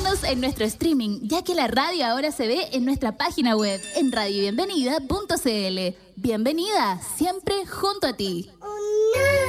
seguirnos en nuestro streaming, ya que la radio ahora se ve en nuestra página web, en radiobienvenida.cl. Bienvenida, siempre junto a ti.